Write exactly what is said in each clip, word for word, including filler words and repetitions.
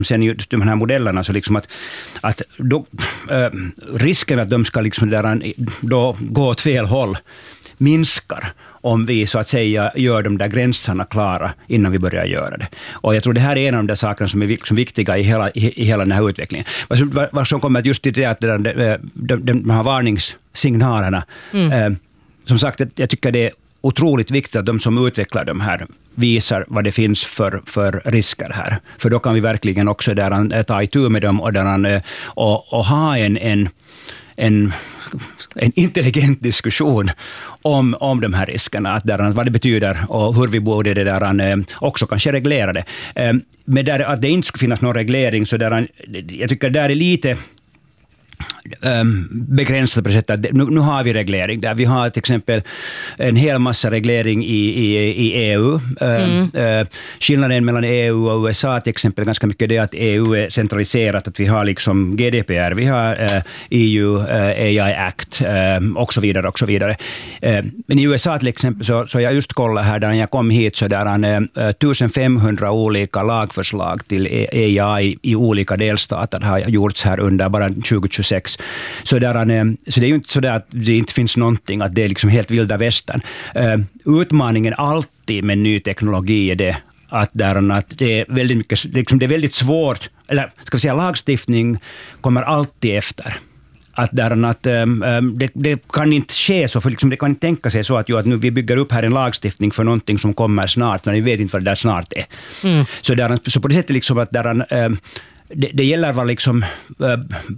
sen just de här modellerna så liksom att, att då, äh, risken att de ska liksom där, då gå åt fel håll minskar om vi så att säga gör de där gränserna klara innan vi börjar göra det. Och jag tror det här är en av de där sakerna som är liksom viktiga i hela, i, i hela den här utvecklingen. Vad som, vad som kommer just till det att de, de, de, de här varningssignalerna, mm. eh, som sagt, jag tycker det är otroligt viktigt att de som utvecklar de här visar vad det finns för, för risker här. För då kan vi verkligen också där, ta itu med dem och, där, och, och ha en, en, en, en intelligent diskussion om, om de här riskerna, att där, vad det betyder och hur vi borde det där, också kanske reglera det. Men där, att det inte skulle finnas någon reglering, så där, jag tycker där är lite Um, begränsat på det sättet. Nu, nu har vi reglering där. Vi har till exempel en hel massa reglering i, i, i E U. Mm. Uh, uh, skillnaden mellan E U och U S A till exempel ganska mycket det att E U är centraliserat, att vi har liksom G D P R, vi har uh, E U uh, A I Act uh, och så vidare och så vidare. Uh, men i U S A till exempel så, så jag just kollade här när jag kom hit så där han uh, femtonhundra olika lagförslag till A I i olika delstater har gjorts här under bara tjugo tjugosex. Så, där, så det är ju inte så där att det inte finns någonting, att det är liksom helt vilda västern. Uh, utmaningen alltid med ny teknologi är det att, där, att det är väldigt mycket, liksom det är väldigt svårt, eller ska vi säga lagstiftning kommer alltid efter. Att, där, att um, det, det kan inte ske så, för liksom det kan inte tänka sig så att, ju, att nu vi bygger upp här en lagstiftning för någonting som kommer snart, men vi vet inte vad det där snart är. Mm. Så, där, så på det sättet liksom att där, um, Det, det gäller att liksom, äh,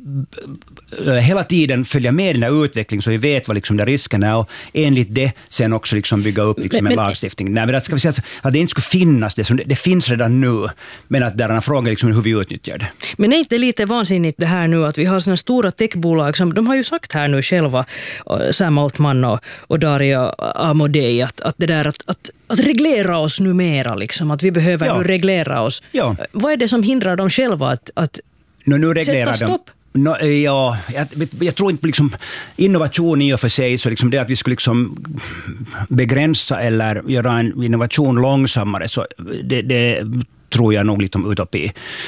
äh, hela tiden följa med den här utvecklingen så vi vet vad liksom de riskerna är och enligt det sen också liksom bygga upp liksom men, en men, lagstiftning. Nej, men att, ska vi säga att det inte skulle finnas, det, som det, det finns redan nu, men att det är en fråga liksom hur vi utnyttjar det. Men är inte lite vansinnigt det här nu att vi har sådana stora techbolag som, de har ju sagt här nu själva, Sam Altman och, och Daria Amodei, att, att det där att, att att reglera oss numera, liksom, att vi behöver ja. nu reglera oss. Ja. Vad är det som hindrar dem själva att, att no, nu sätta stopp? No, ja, jag, jag tror inte liksom innovation i och för sig, så liksom det att vi skulle liksom begränsa eller göra en innovation långsammare, så det, det tror jag nog lite om utopi.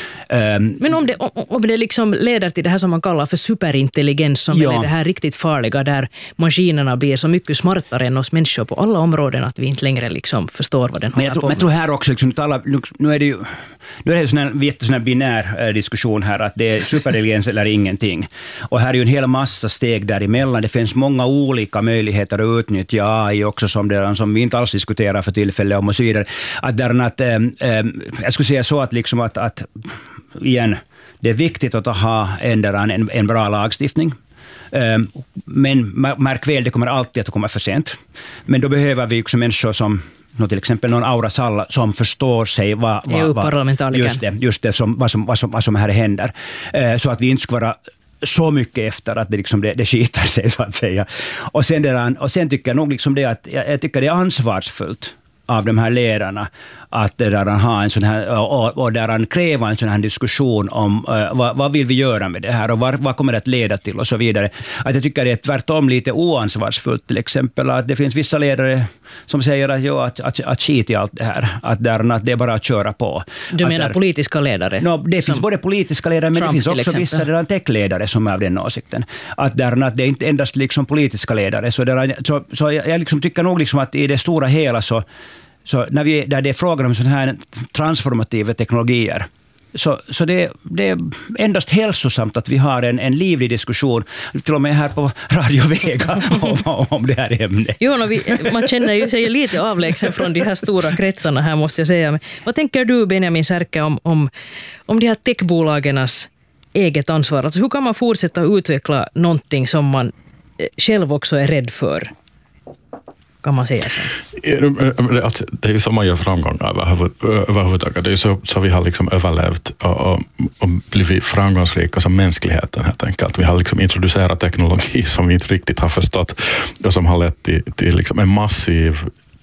Um, Men om det, om, om det liksom leder till det här som man kallar för superintelligens, som ja. är det här riktigt farliga, där maskinerna blir så mycket smartare än oss människor på alla områden att vi inte längre liksom förstår vad den håller på med. Men jag tror här också, liksom, alla, nu är det ju nu är det ju en jättesån binär diskussion här, att det är superintelligens eller ingenting. Och här är ju en hel massa steg däremellan. Det finns många olika möjligheter att utnyttja A I också, som, det, som vi inte alls diskuterar för tillfället om och så vidare. Att där, att, ähm, jag skulle säga så att, liksom att, att igen, det är viktigt att ha en, en, en bra lagstiftning. Ähm, men märk väl, det kommer alltid att komma för sent. Men då behöver vi också människor som till exempel någon Aura Salla som förstår sig vad, vad, vad, just det, just det som, vad, som, vad, som, vad som här händer. Äh, så att vi inte ska vara så mycket efter att det, liksom det, det skiter sig, så att säga. Och sen, där, och sen tycker jag nog liksom det att jag, jag tycker det är ansvarsfullt av de här ledarna att där han har en sån här och, och där han kräver en sån här diskussion om uh, vad, vad vill vi göra med det här och vad, vad kommer det att leda till och så vidare. Att jag tycker det är tvärtom lite oansvarsfullt, till exempel att det finns vissa ledare som säger att, jo, att, att, att skit i allt det här, att, där, att det är bara att köra på. Du att menar där, politiska ledare? No, det finns både politiska ledare, men Trump, det finns också vissa där techledare som är av den åsikten. Att, där, att det är inte endast liksom politiska ledare. Så, där, så, så jag, jag liksom tycker nog liksom att i det stora hela så Så när, vi, när det är frågan om sådana här transformativa teknologier, så, så det, det är endast hälsosamt att vi har en, en livlig diskussion, till och med här på Radio Vega, om, om det här ämnet. Jo, no, vi, man känner ju sig lite avlägsen från de här stora kretsarna här, måste jag säga. Men vad tänker du, Benjamin Särkä, om, om, om de här techbolagens eget ansvar? Alltså, hur kan man fortsätta utveckla någonting som man själv också är rädd för? Kan man säga så? Det är ju så man gör framgångar överhuvudtaget. Det är ju så, så vi har liksom överlevt och, och, och blivit framgångsrika som mänskligheten, helt enkelt. Vi har liksom introducerat teknologi som vi inte riktigt har förstått och som har lett till, till liksom en massiv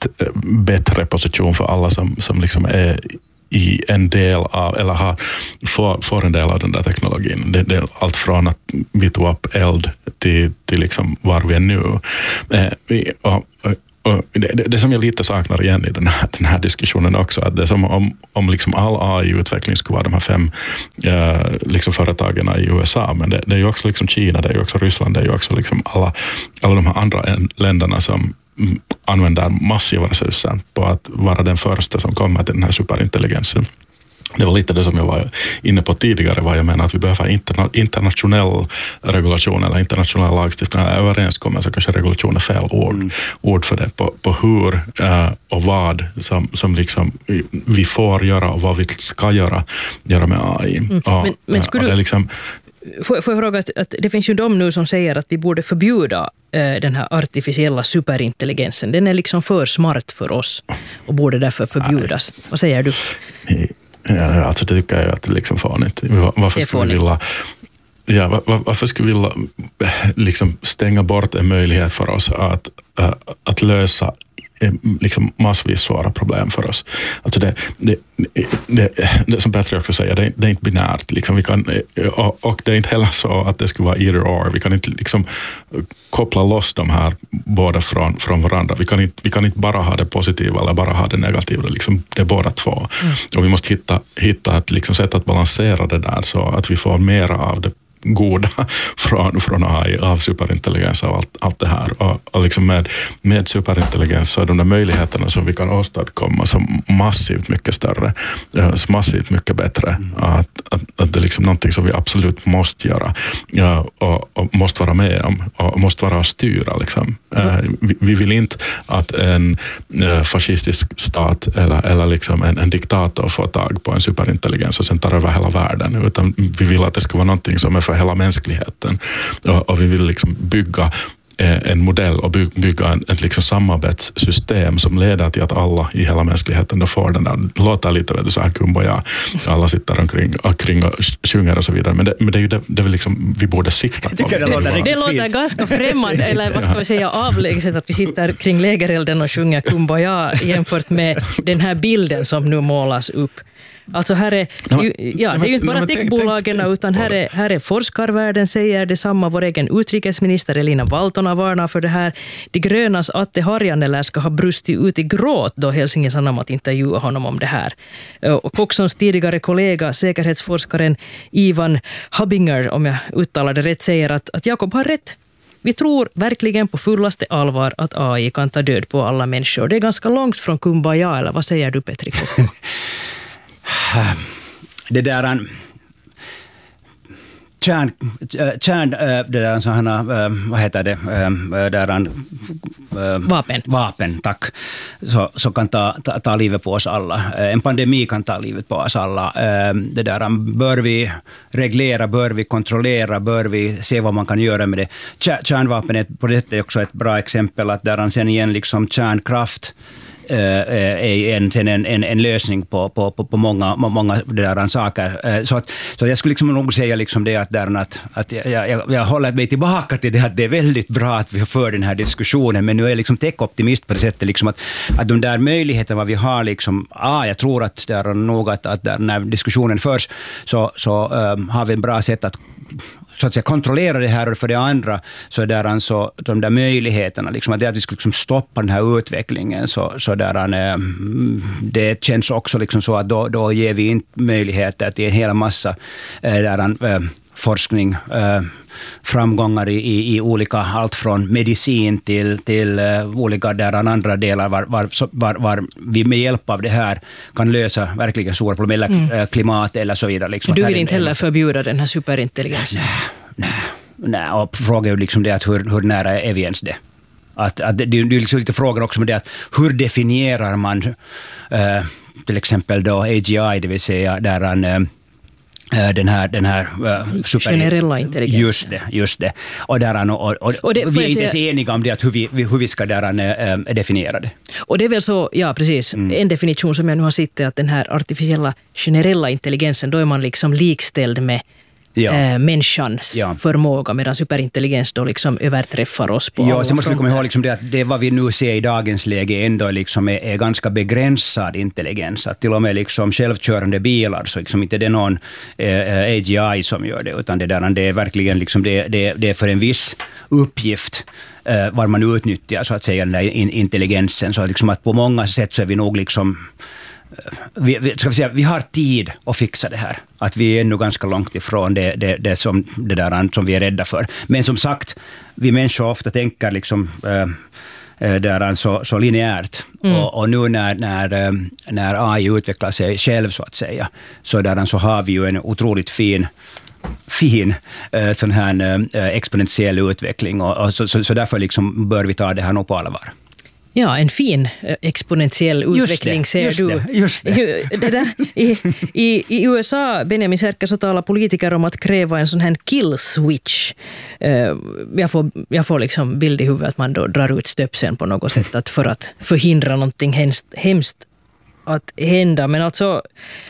bättre position för alla som, som liksom är i en del av, eller har, får, får en del av den där teknologin. Det, det är allt från att vi tog upp eld till, till liksom var vi är nu. Eh, vi, och, och det, det, det som jag lite saknar igen i den här, den här diskussionen också, att det är som om, om liksom all A I-utveckling skulle vara de här fem eh, liksom företagen i U S A, men det, det är ju också liksom Kina, det är ju också Ryssland, det är ju också liksom alla, alla de här andra länderna som använder massiva resurser på att vara den första som kommer till den här superintelligensen. Det var lite det som jag var inne på tidigare, vad jag menar att vi behöver interna- internationell regulation eller internationell lagstiftning, eller överenskommelse, kanske regulation är fel ord, mm. ord för det, på, på hur uh, och vad som, som liksom vi får göra och vad vi ska göra, göra med A I. Mm. Och, men, men skulle och det liksom, Får, får jag fråga att, att det finns ju de nu som säger att vi borde förbjuda äh, den här artificiella superintelligensen. Den är liksom för smart för oss och borde därför förbjudas. Nej. Vad säger du? Ja, alltså det tycker jag att det liksom fånigt. Varför skulle vi vilja, ja, var, varför skulle vi vilja liksom stänga bort en möjlighet för oss att, äh, att lösa liksom massvis svåra problem för oss. Alltså det, det, det, det som Petri också säger, det, det är inte binärt. Liksom vi kan, och, och det är inte heller så att det skulle vara either or. Vi kan inte liksom koppla loss de här båda från, från varandra. Vi kan, inte, vi kan inte bara ha det positiva eller bara ha det negativa. Liksom det är båda två. Mm. Och vi måste hitta, hitta ett liksom sätt att balansera det där så att vi får mera av det goda från, från A I, av superintelligens och allt, allt det här. Och, och liksom med, med superintelligens så är de där möjligheterna som vi kan åstadkomma som massivt mycket större, så massivt mycket bättre. Mm. Att, att, att det är liksom någonting som vi absolut måste göra, ja, och, och måste vara med om och måste vara att styra. Liksom. Mm. Vi, vi vill inte att en fascistisk stat eller, eller liksom en, en diktator får tag på en superintelligens och sen tar över hela världen, utan vi vill att det ska vara någonting som är för hela mänskligheten. Och, och vi vill liksom bygga en modell och bygga en, ett liksom samarbetssystem som leder till att alla i hela mänskligheten då får den där, det låter lite vet du, så här kumbaya, alla sitter omkring, omkring och sjunger och så vidare, men det, men det är ju det, det är liksom, vi borde sikta på. Det, det, låter, det låter ganska främmande, eller vad ska vi säga, avlägset att vi sitter kring lägerelden och sjunger kumbaya jämfört med den här bilden som nu målas upp. Alltså här är, ju, ja, det är ju inte bara techbolagen utan här är, här är forskarvärlden säger detsamma. Vår egen utrikesminister Elina Valtona varnar för det här. De grönas Atte Harjanne ska ha brustit ut i gråt då Helsingin Sanomat intervjuade honom om det här. Och Coxons tidigare kollega, säkerhetsforskaren Ivan Habinger, om jag uttalar det rätt, säger att, att Jakob har rätt. Vi tror verkligen på fullaste allvar att A I kan ta död på alla människor. Det är ganska långt från kumbaya, eller vad säger du, Petri? Det där kärn, kärn det där sådana, vad heter det, där vapen. Vapen, tack. Så, så kan ta, ta, ta livet på oss alla. En pandemi kan ta livet på oss alla. Det där bör vi reglera, bör vi kontrollera, bör vi se vad man kan göra med det. Kärnvapen är på det också ett bra exempel, att där sen igen liksom kärnkraft är en, en, en, en lösning på, på, på, på många, många där saker. Så, att, så jag skulle liksom nog säga liksom det att, där, att, att jag, jag, jag håller mig tillbaka till det att det är väldigt bra att vi för den här diskussionen, men nu är jag liksom tech-optimist på det sättet liksom att, att de där möjligheterna vad vi har liksom, ah, jag tror att det är nog att, att där, när diskussionen förs så, så um, har vi en bra sätt att så att säga kontrollera det här, och för det andra så där alltså de där möjligheterna liksom att, det att vi ska liksom stoppa den här utvecklingen så, så där det känns också liksom så att då, då ger vi inte möjligheter till en hel massa där, äh, forskning, äh, framgångar i, i, i olika, allt från medicin till, till uh, olika där andra delar var, var, var, var vi med hjälp av det här kan lösa verkligen stora problem, eller mm. klimat eller så vidare. Liksom. Du vill inte heller förbjuda den här superintelligensen? Nej, nej, nej. Och frågan är ju liksom det att hur, hur nära är vi ens det? Att, att det, det är liksom lite frågan också med det att hur definierar man uh, till exempel då A G I, det vill säga där han uh, den här, den här uh, super... generella intelligensen. Just det, just det. Och, där, och, och, och det, vi är inte ens eniga om det, att hur, vi, hur vi ska där, uh, definiera det. Och det är väl så, ja precis, mm. en definition som jag nu har sett är att den här artificiella generella intelligensen, då är man liksom likställd med ja. äh, människans ja. förmåga, medan superintelligens då liksom överträffar oss på ja, alla så måste vi komma ihåg liksom det att det vad vi nu ser i dagens läge ändå liksom är, är ganska begränsad intelligens. Att till och med liksom självkörande bilar, så liksom inte det är någon eh, A G I som gör det, utan det, där, det är verkligen liksom det, det, det är för en viss uppgift eh, var man utnyttjar så att säga den där in, intelligensen. Så att, liksom att på många sätt så är vi nog liksom Vi, vi, ska vi, säga, vi har tid att fixa det här. Att vi är ännu ganska långt ifrån det, det, det, som, det där som vi är rädda för. Men som sagt, vi människor ofta tänker liksom, äh, där så, så linjärt. Mm. Och, och nu när, när, när A I utvecklar sig själv så att säga, så, där så har vi ju en otroligt fin fin äh, sån här äh, exponentiell utveckling. Och, och så, så, så därför liksom bör vi ta det här nog på allvar. Ja, en fin exponentiell utveckling just det, ser just du. Det, just det. det där, i, i, I U S A, Benjamin Särkkä, så talar politiker om att kräva en sån här kill switch. Jag får, jag får liksom bild i huvudet att man då drar ut stöpseln på något sätt att för att förhindra någonting hemskt, hemskt att hända. Men alltså,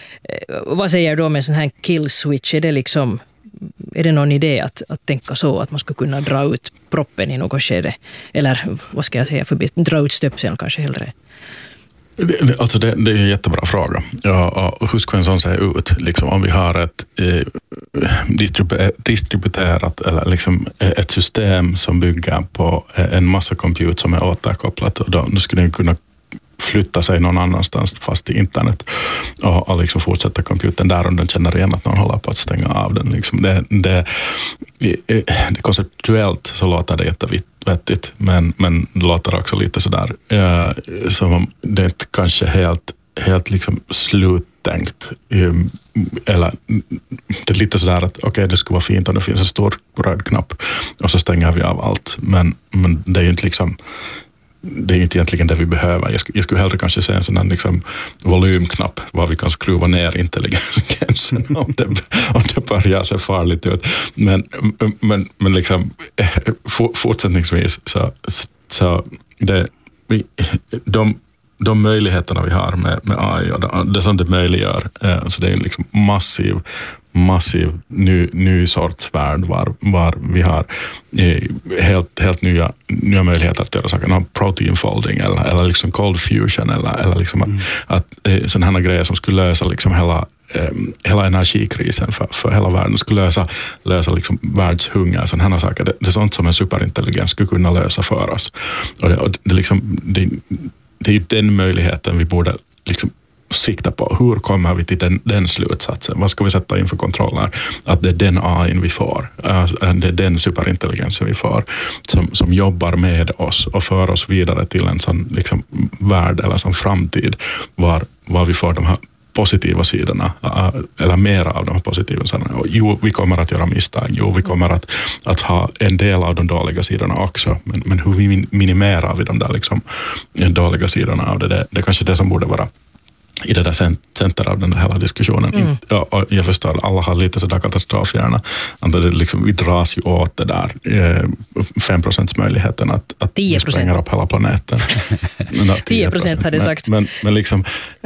vad säger du om en sån här kill switch? Är det liksom... Är det någon idé att, att tänka så, att man skulle kunna dra ut proppen i något skede? Eller vad ska jag säga, förbi, dra ut stöpseln kanske hellre? Alltså det, det är en jättebra fråga. Ja, hur ska en sån se ut? Liksom, om vi har ett eh, distribu- distributerat eller liksom ett system som bygger på en massa compute som är återkopplat, och då, då skulle den kunna flytta sig någon annanstans fast i internet och, och liksom fortsätta computern där om den känner igen att någon håller på att stänga av den. Liksom det, det, det, konceptuellt så låter det jättevettigt, men, men det låter också lite sådär eh, som om det inte kanske helt, helt liksom sluttänkt. Um, eller det är lite sådär att okej, okay, det skulle vara fint om det finns en stor röd knapp och så stänger vi av allt, men, men det är ju inte liksom det är ju inte egentligen det vi behöver. Jag skulle, jag skulle hellre kanske se en sån här liksom volymknapp var vi kan skruva ner intelligensen om det, om det börjar se farligt ut. Men, men, men liksom fortsättningsvis så, så det, vi, de, de möjligheterna vi har med, med A I och det, det som det möjliggör, så det är en liksom massiv massiv ny, ny sorts värld var, var vi har eh, helt, helt nya, nya möjligheter att göra saker. Någon protein folding eller, eller liksom cold fusion eller, eller liksom mm. att, att eh, sådana här grejer som skulle lösa liksom hela, eh, hela energikrisen för, för hela världen, skulle lösa, lösa liksom världshunger, sådana här saker. Det, det är sånt som en superintelligens skulle kunna lösa för oss. Och det, och det, liksom, det, det är ju den möjligheten vi borde liksom sikta på. Hur kommer vi till den, den slutsatsen? Vad ska vi sätta in för kontroller? Att det är den A I vi får. Det är den superintelligensen vi får som, som jobbar med oss och för oss vidare till en sån liksom, värld eller sån framtid var, var vi får de här positiva sidorna, eller mera av de här positiva sidorna. Jo, vi kommer att göra misstag. Jo, vi kommer att, att ha en del av de dåliga sidorna också. Men, men hur vi minimerar vi de där liksom, dåliga sidorna av det, det, det är kanske det som borde vara i det där center av den här hela diskussionen. Mm. Ja, och jag förstår, alla har lite sådär katastrofhjärna. Det liksom, vi dras ju åt det där fem procents möjligheten att, att vi spränger upp hela planeten. tio procent hade sagt. Men, men, men liksom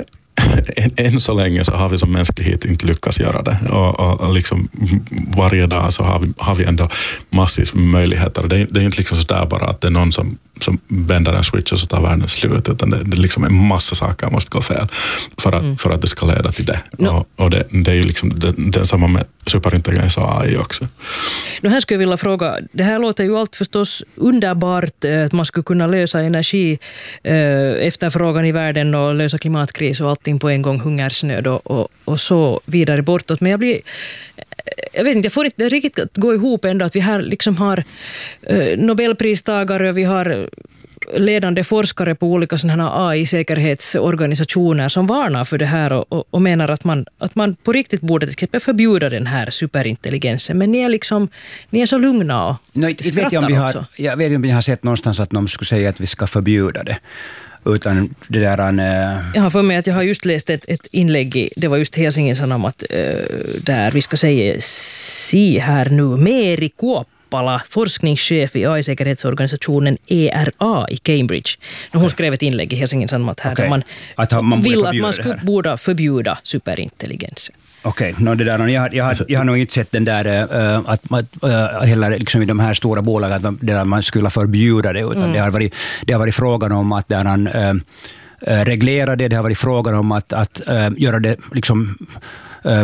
än, än så länge så har vi som mänsklighet inte lyckats göra det. Och, och, och liksom varje dag så har vi, har vi ändå massivt med möjligheter. Det, det är inte liksom så där bara att det är någon som, som vänder en switch och så tar världen slut, utan det, det är liksom en massa saker måste gå fel för att, mm. för att det ska leda till det. No. Och, och det, det är ju liksom det, det är samma med superintelligens och A I också. Nu här skulle jag vilja fråga, det här låter ju allt förstås underbart, att man skulle kunna lösa energi eh, efterfrågan i världen och lösa klimatkris och allting på en gång, hungersnöd och, och, och så vidare bortåt. Men jag blir, jag vet inte, jag får inte riktigt gå ihop ändå att vi här liksom har eh, Nobelpristagare och vi har ledande forskare på olika sådana A I-säkerhetsorganisationer som varnar för det här och, och, och menar att man, att man på riktigt borde till exempel förbjuda den här superintelligensen. Men ni är liksom, ni är så lugna och no, skrattar vet jag, om vi har, också. Jag vet inte om vi har sett någonstans att någon skulle säga att vi ska förbjuda det. Utan det där an, äh... Jag har för mig att jag har just läst ett, ett inlägg i, det var just Helsingin Sanomat, äh, där vi ska säga si här nu, Meri Kuoppala, forskningschef i A I-säkerhetsorganisationen E R A i Cambridge. Hon okay. skrev ett inlägg i Helsingin Sanomat här okay. där man, att man vill att man skulle borde förbjuda superintelligensen. Okej, okay. no, det där, jag, jag, har, jag har nog inte sett den där uh, att, uh, heller liksom i de här stora bolagen att där man skulle förbjuda det, utan mm. det, har varit, det har varit frågan om att där han uh, uh, reglerar det, det har varit frågan om att, att uh, göra det liksom uh,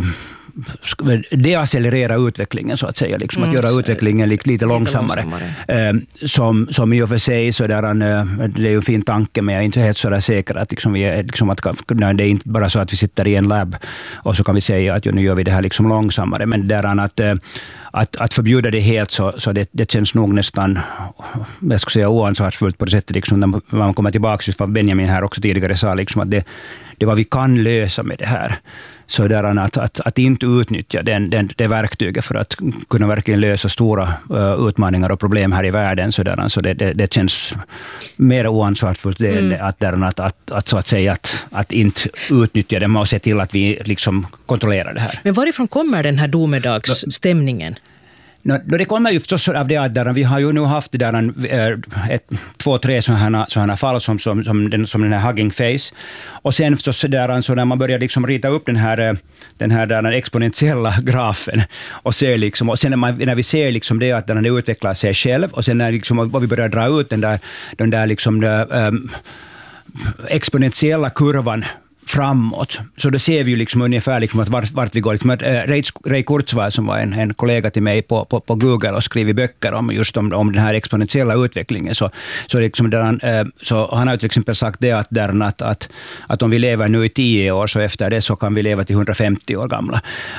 deaccelerera utvecklingen så att säga, liksom, mm, att göra utvecklingen lite, lite långsammare. långsammare. Eh, som, som i och för sig så där, det är ju en fin tanke, men jag är inte helt så där säker att, liksom, vi är, liksom, att nej, det är inte bara så att vi sitter i en labb och så kan vi säga att nu gör vi det här liksom långsammare, men där att, att, att förbjuda det helt så, så det, det känns nog nästan, jag skulle säga, oansvarsfullt på det sättet, liksom, när man kommer tillbaka just vad Benjamin här också tidigare sa, liksom, att det, det vad vi kan lösa med det här. Så där att, att, att inte utnyttja den, den, det verktyget för att kunna verkligen lösa stora uh, utmaningar och problem här i världen. Så, där, så det, det, det känns mer oansvarsfullt mm. att, där, att, att, att, så att säga att, att inte utnyttja det och se till att vi liksom kontrollerar det här. Men varifrån kommer den här domedagsstämningen? No, det kommer ju förstås av det att där, vi har ju nu haft det där en, ett, två, tre sådana, sådana fall som, som, som, den, som den här Hugging Face. Och sen förstås där, så när man börjar liksom rita upp den här, den här där, den exponentiella grafen och, ser liksom, och sen när, man, när vi ser liksom det att den utvecklar sig själv och sen när liksom, vi börjar dra ut den där, den där liksom, där, um, exponentiella kurvan framåt. Så då ser vi ju liksom ungefär liksom att vart, vart vi går. Liksom att, äh, Ray, Ray Kurzweil som var en, en kollega till mig på, på, på Google och skrivit böcker om just om, om den här exponentiella utvecklingen. Så, så, liksom där han, äh, så han har till exempel sagt det att, där, att, att, att om vi lever nu i tio år så efter det så kan vi leva till hundrafemtio år gamla.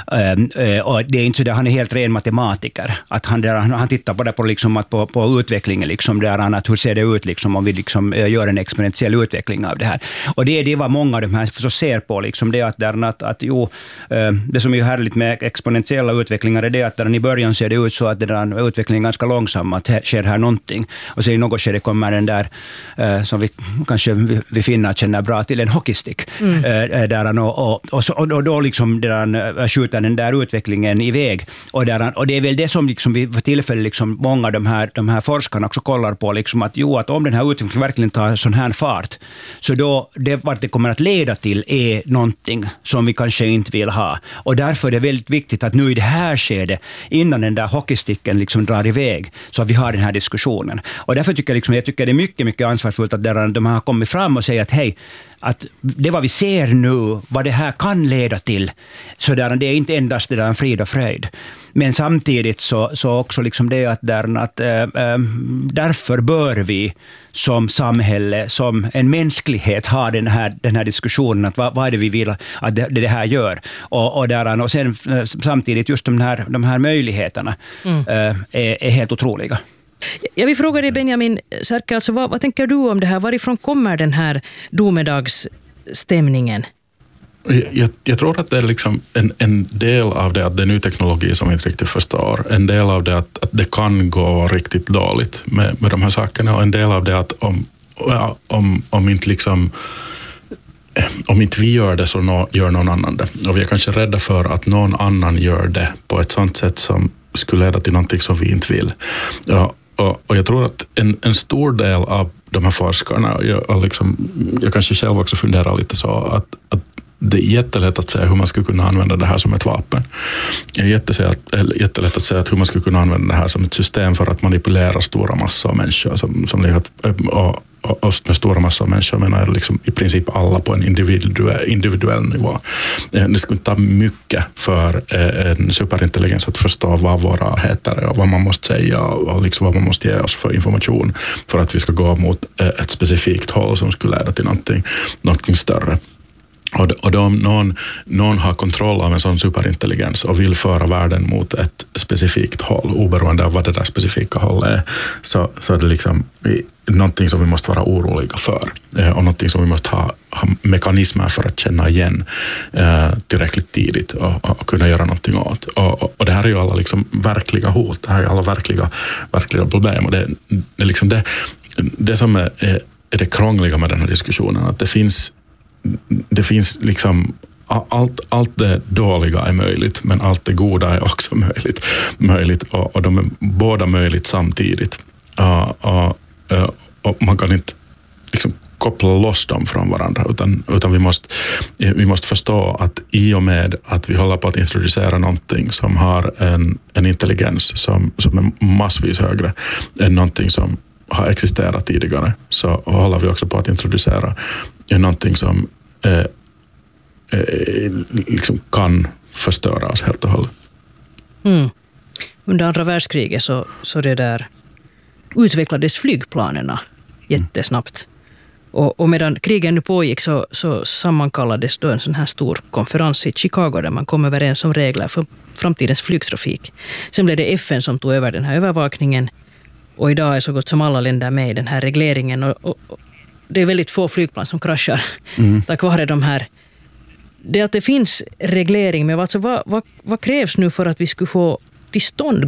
Äh, och det är inte så där, han är helt ren matematiker. Att han, där, han tittar på det på, liksom, att på, på utvecklingen liksom, där han, att hur ser det ut liksom, om vi liksom, gör en exponentiell utveckling av det här. Och det, det var många av de här så ser på liksom det att, där, att, att jo, det som är ju härligt med exponentiella utvecklingar är det att där i början ser det ut så att den utvecklingen är ganska långsam, att det sker här någonting. Och sen i något skede kommer den där som vi kanske vi, vi finner känner bra till, en hockeystick. Mm. Där, och, och, och, så, och då liksom där, skjuter den där utvecklingen iväg. Och, där, och det är väl det som liksom vi för tillfället liksom, många av de här, de här forskarna också kollar på, liksom, att jo, att om den här utvecklingen verkligen tar sån här fart, så då det, vart det kommer att leda till är någonting som vi kanske inte vill ha. Och därför är det väldigt viktigt att nu i det här skedet, innan den där hockeysticken liksom drar iväg, så att vi har den här diskussionen. Och därför tycker jag, liksom, jag tycker det är mycket, mycket ansvarsfullt att där de har kommit fram och säger att hej, att det vad vi ser nu, vad det här kan leda till, så där, det är inte endast det där en frid och fröjd. Men samtidigt så, så också liksom det att, där, att äh, äh, därför bör vi som samhälle, som en mänsklighet ha den här, den här diskussionen att vad, vad är det vi vill att det, det här gör. Och, och, där, och sen äh, samtidigt just de här, de här möjligheterna mm. äh, är, är helt otroliga. Jag vill fråga dig, Benjamin Särkkä, alltså, vad, vad tänker du om det här? Varifrån kommer den här domedagsstämningen? Jag, jag tror att det är liksom en, en del av det att det är ny teknologi som vi inte riktigt förstår. En del av det att, att det kan gå riktigt dåligt med, med de här sakerna, och en del av det att om, om, om inte liksom om inte vi gör det så no, gör någon annan det. Och vi är kanske rädda för att någon annan gör det på ett sånt sätt som skulle leda till någonting som vi inte vill. Ja, och, och jag tror att en, en stor del av de här forskarna, jag, liksom, jag kanske själv också funderar lite så, att, att det är jättelätt att säga hur man skulle kunna använda det här som ett vapen. Det är jättelätt att säga att hur man skulle kunna använda det här som ett system för att manipulera stora massor av människor. Som, som, och, och med stora massor av människor menar jag liksom i princip alla på en individuell, individuell nivå. Det skulle ta mycket för en superintelligens att förstå vad våra heter är och vad man måste säga och liksom vad man måste ge oss för information för att vi ska gå mot ett specifikt håll som skulle leda till någonting, någonting större. Och, och då om någon, någon har kontroll av en sån superintelligens och vill föra världen mot ett specifikt håll, oberoende av vad det där specifika hållet är, så, så är det liksom någonting som vi måste vara oroliga för. Och någonting som vi måste ha, ha mekanismer för att känna igen eh, tillräckligt tidigt och, och kunna göra någonting åt. Och, och, och det här är ju alla liksom verkliga hot, det här är alla verkliga, verkliga problem. Och det, det, liksom det, det som är, är det krångliga med den här diskussionen, att det finns Det finns liksom allt, allt det dåliga är möjligt, men allt det goda är också möjligt. möjligt och, och de är båda möjligt samtidigt. Uh, uh, uh, och man kan inte liksom koppla loss dem från varandra, utan, utan vi, måste, vi måste förstå att i och med att vi håller på att introducera någonting som har en, en intelligens som, som är massvis högre än någonting som har existerat tidigare, så håller vi också på att introducera någonting som eh, eh, liksom kan förstöra oss helt och hållet. Mm. Under andra världskriget så, så det där utvecklades flygplanerna jättesnabbt. Och, och medan krigen nu pågick så, så sammankallades då en sån här stor konferens i Chicago där man kom överens om regler för framtidens flygtrafik. Sen blev det F N som tog över den här övervakningen, och idag är så gott som alla länder med i den här regleringen, och, och, och det är väldigt få flygplan som kraschar mm. tack vare de här. Det att det finns reglering, men alltså vad, vad, vad krävs nu för att vi skulle få till stånd